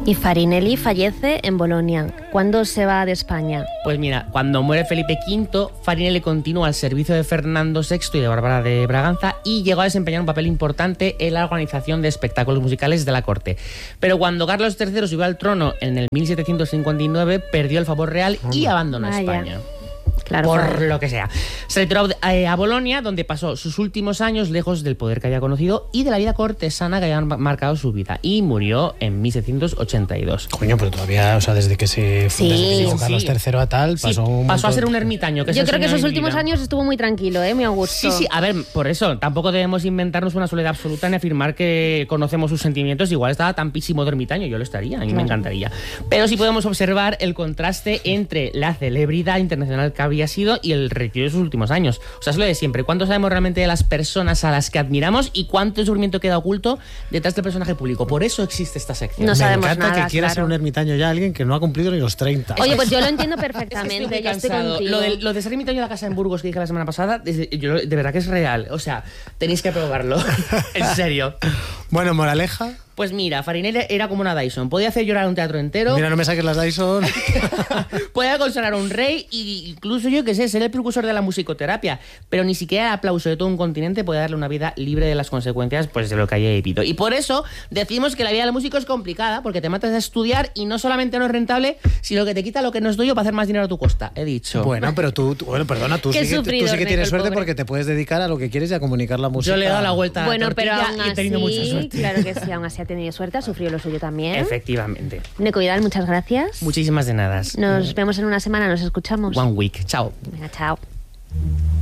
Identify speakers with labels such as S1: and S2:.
S1: Y Farinelli fallece en Bolonia. ¿Cuándo se va de España?
S2: Pues mira, cuando muere Felipe V, Farinelli continúa al servicio de Fernando VI y de Bárbara de Braganza y llegó a desempeñar un papel importante en la organización de espectáculos musicales de la corte. Pero cuando Carlos III subió al trono en el 1759, perdió el favor real y abandonó España.
S1: Claro,
S2: por lo que sea. Se retiró a Bolonia, donde pasó sus últimos años lejos del poder que había conocido y de la vida cortesana que había marcado su vida. Y murió en 1782.
S3: Coño, pero todavía, o sea, desde que se dijo Carlos III a tal,
S2: pasó a ser un ermitaño.
S1: Yo creo que esos últimos años estuvo muy tranquilo, muy a gusto.
S2: Sí, a ver, por eso, tampoco debemos inventarnos una soledad absoluta ni afirmar que conocemos sus sentimientos. Igual estaba tan písimo de ermitaño, yo lo estaría, a mí me encantaría. Pero sí podemos observar el contraste entre la celebridad internacional que había sido y el retiro de sus últimos años. O sea, es lo de siempre. ¿Cuánto sabemos realmente de las personas a las que admiramos y cuánto sufrimiento queda oculto detrás del personaje público? Por eso existe esta sección.
S1: No sabemos
S3: Me encanta
S1: nada,
S3: que quiera
S1: claro.
S3: ser un ermitaño ya alguien que no ha cumplido ni los 30.
S1: Oye, pues yo lo entiendo perfectamente.
S2: Es que
S1: yo estoy contigo.
S2: Lo de ser ermitaño de la casa en Burgos que dije la semana pasada, de verdad que es real. O sea, tenéis que probarlo. En serio.
S3: Bueno, moraleja.
S2: Pues mira, Farinelli era como una Dyson. Podía hacer llorar a un teatro entero.
S3: Mira, no me saques las Dyson.
S2: Podía consolar a un rey e incluso, yo que sé, ser el precursor de la musicoterapia. Pero ni siquiera el aplauso de todo un continente puede darle una vida libre de las consecuencias pues de lo que haya vivido. Y por eso decimos que la vida del músico es complicada, porque te matas a estudiar y no solamente no es rentable, sino que te quita lo que no es tuyo para hacer más dinero a tu costa. He dicho.
S3: Bueno, pero tú perdona, tú sí que tienes suerte porque te puedes dedicar a lo que quieres y a comunicar la música.
S2: Yo le he dado la vuelta a la
S1: Bueno, pero
S2: tortilla
S1: aún
S2: y
S1: así,
S2: he tenido mucha suerte.
S1: claro que sí, aún así ha tenido suerte, ha sufrido lo suyo también.
S2: Efectivamente.
S1: Neko Vidal, muchas gracias.
S2: Muchísimas de nada.
S1: Nos vemos en una semana, nos escuchamos.
S2: One week. Chao.
S1: Venga, chao.